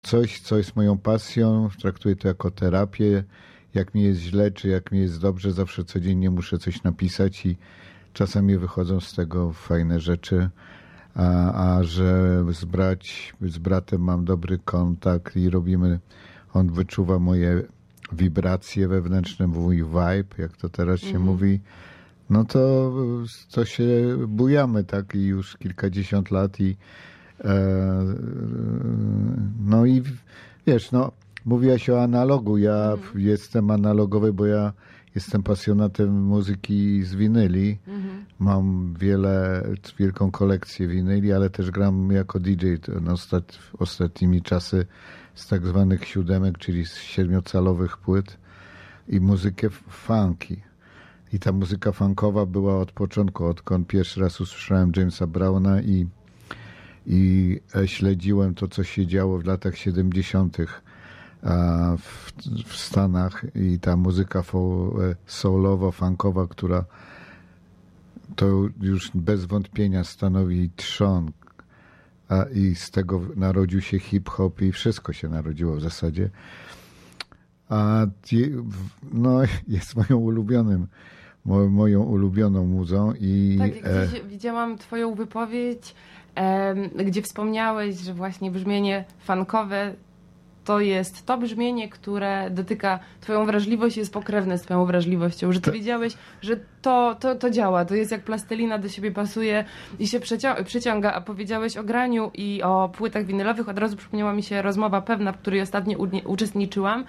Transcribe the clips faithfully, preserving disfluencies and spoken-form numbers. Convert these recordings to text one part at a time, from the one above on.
coś, co jest moją pasją, traktuję to jako terapię. Jak mi jest źle, czy jak mi jest dobrze, zawsze codziennie muszę coś napisać i czasami wychodzą z tego fajne rzeczy. A, a że z, brać, z bratem mam dobry kontakt i robimy, on wyczuwa moje wibracje wewnętrzne, mój vibe, jak to teraz się mm. mówi, no to, to się bujamy, tak, i już kilkadziesiąt lat i e, no i wiesz, no mówiłaś o analogu, ja mm. jestem analogowy, bo ja jestem pasjonatem muzyki z winyli. Mm-hmm. Mam wiele, wielką kolekcję winyli, ale też gram jako D J no, ostat, ostatnimi czasy z tak zwanych siódemek, czyli z siedmiocalowych płyt i muzykę funky. I ta muzyka funkowa była od początku, odkąd pierwszy raz usłyszałem Jamesa Browna i, i śledziłem to, co się działo w latach siedemdziesiątych. W, w Stanach i ta muzyka soulowa, funkowa, która to już bez wątpienia stanowi trzon, a i z tego narodził się hip-hop i wszystko się narodziło w zasadzie. A no, jest moją ulubionym, moją ulubioną muzą. I tak, jak gdzieś e... widziałam twoją wypowiedź, e, gdzie wspomniałeś, że właśnie brzmienie funkowe to jest to brzmienie, które dotyka twoją wrażliwość, jest pokrewne z twoją wrażliwością, że ty wiedziałeś, że to, to, to działa, to jest jak plastelina, do siebie pasuje i się przecią- przyciąga, a powiedziałeś o graniu i o płytach winylowych, od razu przypomniała mi się rozmowa pewna, w której ostatnio u- uczestniczyłam.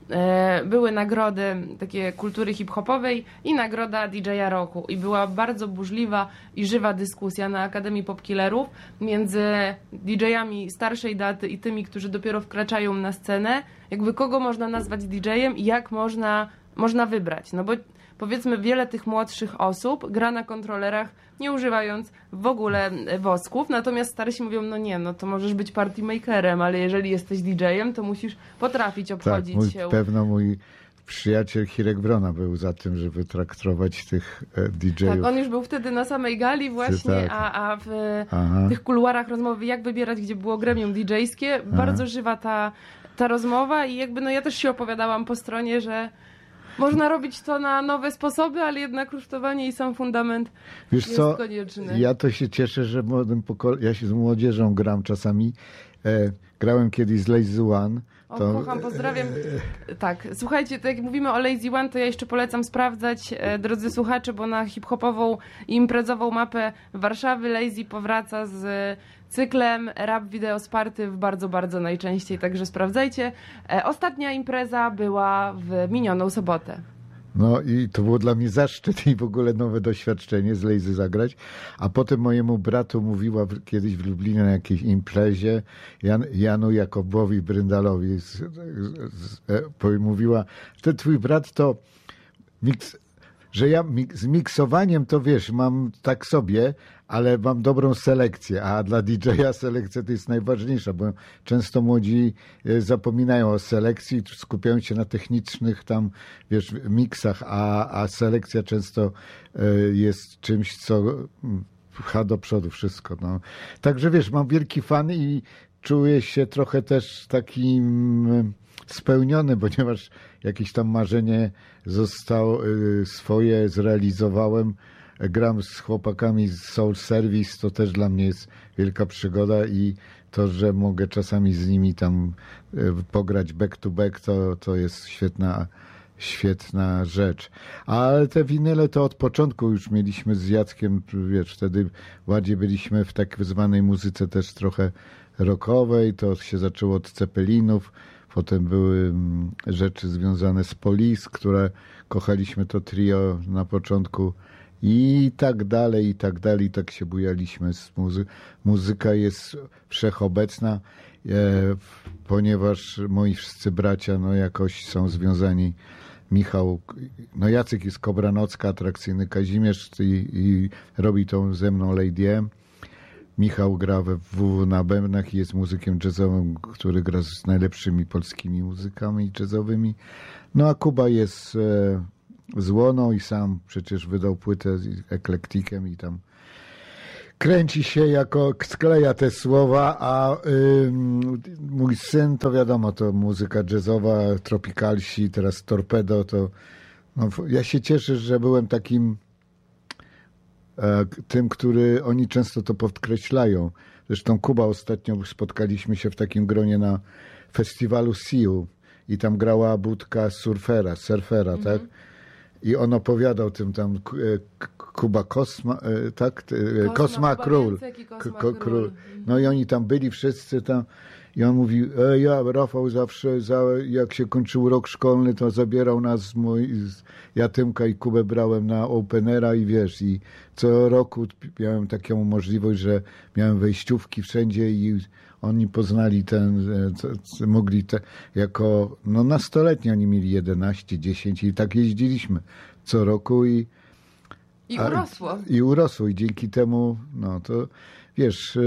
Były nagrody takie kultury hip-hopowej i nagroda D J a roku i była bardzo burzliwa i żywa dyskusja na Akademii Popkillerów między D J-ami starszej daty i tymi, którzy dopiero wkraczają na scenę, jakby kogo można nazwać D J-em i jak można, można wybrać, no bo powiedzmy wiele tych młodszych osób gra na kontrolerach, nie używając w ogóle wosków, natomiast starsi mówią, no nie, no to możesz być partymakerem, ale jeżeli jesteś D J-em, to musisz potrafić obchodzić tak, mój, się. Pewno mój przyjaciel Hirek Wrona był za tym, żeby traktować tych D J-ów. Tak, on już był wtedy na samej gali właśnie, tak. a, a w Aha. tych kuluarach rozmowy, jak wybierać, gdzie było gremium D J-skie, Aha. bardzo żywa ta, ta rozmowa i jakby no ja też się opowiadałam po stronie, że można robić to na nowe sposoby, ale jednak rusztowanie i sam fundament Wiesz jest co? konieczny. Ja to się cieszę, że młodym pokol- ja się z młodzieżą gram czasami. E, grałem kiedyś z Lazy One. To... O, kocham, pozdrawiam. Tak, słuchajcie, tak jak mówimy o Lazy One, to ja jeszcze polecam sprawdzać, e, drodzy słuchacze, bo na hip-hopową i imprezową mapę Warszawy Lazy powraca z cyklem Rap Video Sparty w bardzo, bardzo najczęściej, także sprawdzajcie. E, ostatnia impreza była w minioną sobotę. No i to było dla mnie zaszczyt i w ogóle nowe doświadczenie z Lazy zagrać. A potem mojemu bratu mówiła w, kiedyś w Lublinie na jakiejś imprezie, Jan, Janu Jakobowi Bryndalowi, z, z, z, e, mówiła, ten twój brat to miks, że ja mik, z miksowaniem to wiesz, mam tak sobie, ale mam dobrą selekcję, a dla D J a selekcja to jest najważniejsza, bo często młodzi zapominają o selekcji, skupiają się na technicznych tam, wiesz, miksach, a, a selekcja często jest czymś, co pcha do przodu wszystko. No. Także wiesz, mam wielki fan i czuję się trochę też takim spełniony, ponieważ jakieś tam marzenie zostało swoje, zrealizowałem. Gram z chłopakami z Soul Service, to też dla mnie jest wielka przygoda i to, że mogę czasami z nimi tam pograć back to back, to, to jest świetna, świetna rzecz. Ale te winyle to od początku już mieliśmy z Jackiem, wiesz, wtedy bardziej byliśmy w tak zwanej muzyce też trochę rockowej, to się zaczęło od Ceppelinów, potem były rzeczy związane z Police, które kochaliśmy to trio na początku. I tak dalej, i tak dalej, tak się bujaliśmy z muzy- muzyka jest wszechobecna, e, ponieważ moi wszyscy bracia no jakoś są związani. Michał, no Jacek jest Kobranocka, atrakcyjny Kazimierz i, i robi tą ze mną Lady M. Michał gra we W W na bębnach i jest muzykiem jazzowym, który gra z najlepszymi polskimi muzykami jazzowymi. No a Kuba jest e, z Łoną i sam przecież wydał płytę z Eklektikiem i tam kręci się jako, skleja te słowa, a y, mój syn, to wiadomo, to muzyka jazzowa, tropikalsi, teraz Torpedo, to no, ja się cieszę, że byłem takim e, tym, który, oni często to podkreślają. Zresztą Kuba, ostatnio spotkaliśmy się w takim gronie na festiwalu Siu i tam grała budka surfera, surfera, mm-hmm. tak? I on opowiadał tym tam Kuba Kosma, tak? Kosma, Kosma Król. Kosma Król. No i oni tam byli wszyscy tam i on mówił, e, ja Rafał zawsze, za, jak się kończył rok szkolny, to zabierał nas, mój, ja Tymka i Kubę brałem na Openera i wiesz, i co roku miałem taką możliwość, że miałem wejściówki wszędzie i oni poznali ten, co, co mogli te, jako, no nastoletni oni mieli jedenaście, dziesięć i tak jeździliśmy co roku i I urosło. A, I urosło i dzięki temu, no to wiesz,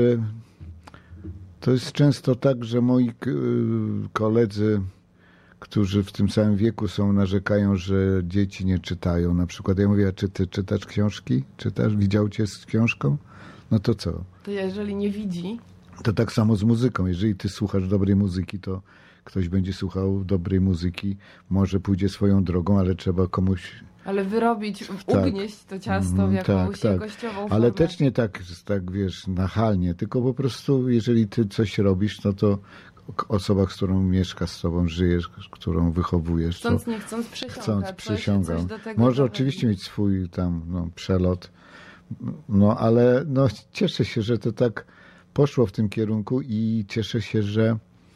to jest często tak, że moi koledzy, którzy w tym samym wieku są, narzekają, że dzieci nie czytają. Na przykład ja mówię, a czy ty czytasz książki? Czytasz? Widział cię z książką? No to co? To jeżeli nie widzi... To tak samo z muzyką. Jeżeli ty słuchasz dobrej muzyki, to ktoś będzie słuchał dobrej muzyki, może pójdzie swoją drogą, ale trzeba komuś... Ale wyrobić, tak. ugnieść to ciasto w jakąś tak, jakościową tak. formę. Ale też nie tak, tak, wiesz, nachalnie, tylko po prostu, jeżeli ty coś robisz, no to osoba, z którą mieszkasz, z tobą żyjesz, którą wychowujesz. Chcąc, to nie chcąc, przysiąga. Chcąc, przysiągam. Coś, coś do tego może dochodzi. Oczywiście mieć swój tam no, przelot, no ale no, cieszę się, że to tak poszło w tym kierunku i cieszę się, że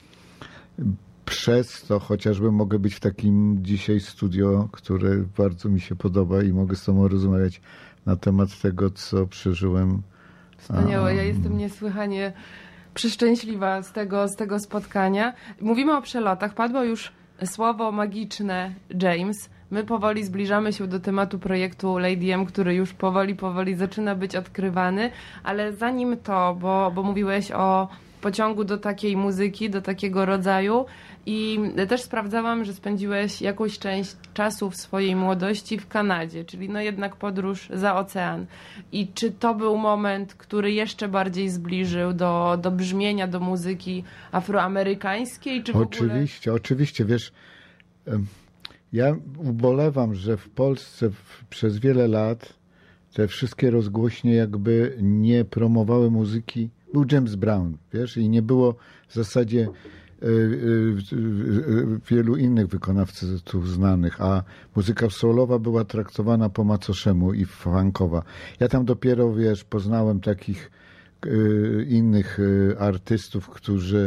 przez to chociażby mogę być w takim dzisiaj studio, które bardzo mi się podoba i mogę z tobą rozmawiać na temat tego, co przeżyłem. Wspaniałe. Ja jestem niesłychanie przeszczęśliwa z tego, z tego spotkania. Mówimy o przelotach. Padło już słowo magiczne James. My powoli zbliżamy się do tematu projektu Lady M, który już powoli, powoli zaczyna być odkrywany, ale zanim to, bo, bo mówiłeś o pociągu do takiej muzyki, do takiego rodzaju i też sprawdzałam, że spędziłeś jakąś część czasu w swojej młodości w Kanadzie, czyli no jednak podróż za ocean. I czy to był moment, który jeszcze bardziej zbliżył do, do brzmienia, do muzyki afroamerykańskiej? Czy w oczywiście, ogóle... oczywiście, wiesz... Ja ubolewam, że w Polsce w, przez wiele lat te wszystkie rozgłośnie jakby nie promowały muzyki. Był James Brown, wiesz, i nie było w zasadzie y, y, y, wielu innych wykonawców znanych, a muzyka soulowa była traktowana po macoszemu i funkowa. Ja tam dopiero, wiesz, poznałem takich y, innych y, artystów, którzy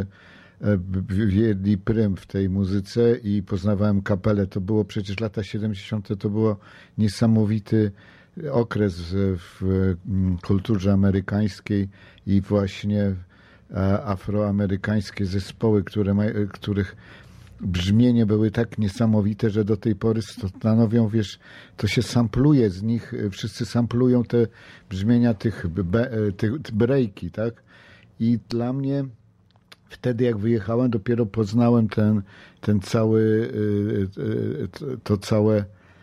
wiedli prym w tej muzyce i poznawałem kapelę. To było przecież lata siedemdziesiąte. To było niesamowity okres w kulturze amerykańskiej i właśnie afroamerykańskie zespoły, które, których brzmienie były tak niesamowite, że do tej pory stanowią, wiesz, to się sampluje z nich, wszyscy samplują te brzmienia tych, tych breaki, tak? I dla mnie wtedy, jak wyjechałem, dopiero poznałem ten, ten cały, to całe,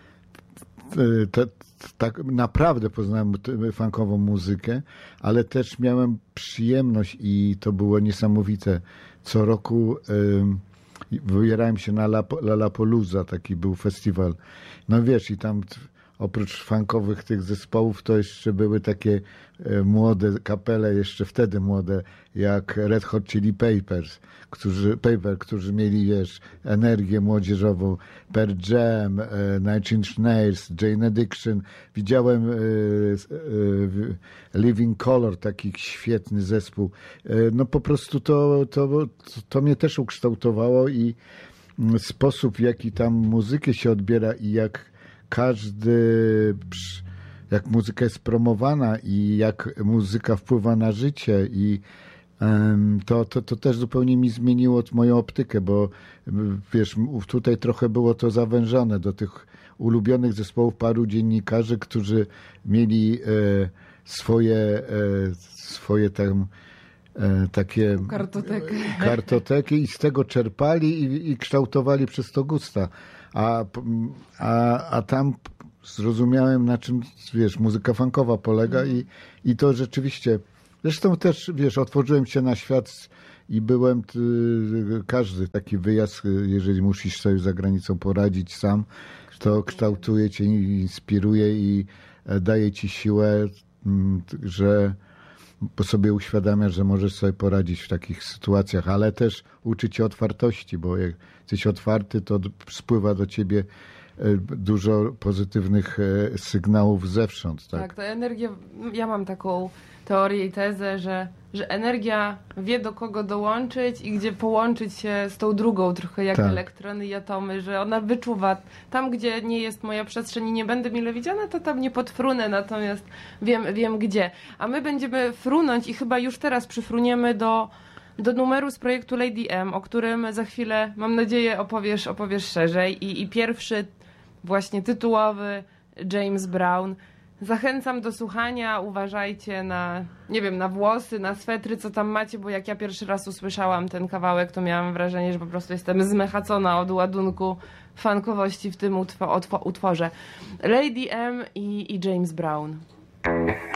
te, tak naprawdę poznałem funkową muzykę, ale też miałem przyjemność i to było niesamowite. Co roku wybierałem się na Lollapalooza, taki był festiwal. No wiesz, i tam oprócz funkowych tych zespołów to jeszcze były takie młode kapele, jeszcze wtedy młode, jak Red Hot Chili Peppers, którzy, Paper, którzy mieli, wiesz, energię młodzieżową, Pearl Jam, Nine Inch Nails, Jane Addiction. Widziałem Living Colour, taki świetny zespół. No po prostu to, to, to mnie też ukształtowało i sposób, w jaki tam muzykę się odbiera i jak każdy, jak muzyka jest promowana i jak muzyka wpływa na życie i um, to, to, to też zupełnie mi zmieniło moją optykę, bo wiesz, tutaj trochę było to zawężone do tych ulubionych zespołów paru dziennikarzy, którzy mieli e, swoje, e, swoje tam e, takie kartoteki. kartoteki i z tego czerpali i, i kształtowali przez to gusta. A, a, a tam zrozumiałem, na czym, wiesz, muzyka funkowa polega mm. i, i to rzeczywiście, zresztą też, wiesz, otworzyłem się na świat i byłem, ty, każdy taki wyjazd, jeżeli musisz sobie za granicą poradzić sam, to kształtuje cię, inspiruje i daje ci siłę, że bo sobie uświadamiasz, że możesz sobie poradzić w takich sytuacjach, ale też uczy cię otwartości, bo jak jesteś otwarty, to spływa do ciebie dużo pozytywnych sygnałów zewsząd. Tak, tak to energia, ja mam taką teorię i tezę, że, że energia wie, do kogo dołączyć i gdzie połączyć się z tą drugą, trochę jak tak. elektrony i atomy, że ona wyczuwa tam, gdzie nie jest moja przestrzeń i nie będę mile widziana, to tam nie podfrunę, natomiast wiem, wiem gdzie. A my będziemy frunąć i chyba już teraz przyfruniemy do, do numeru z projektu Lady M, o którym za chwilę, mam nadzieję, opowiesz, opowiesz szerzej. I, i pierwszy właśnie tytułowy James Brown. Zachęcam do słuchania, uważajcie na, nie wiem, na włosy, na swetry, co tam macie, bo jak ja pierwszy raz usłyszałam ten kawałek, to miałam wrażenie, że po prostu jestem zmechacona od ładunku funkowości w tym utwo- utworze. Lady M i, i James Brown.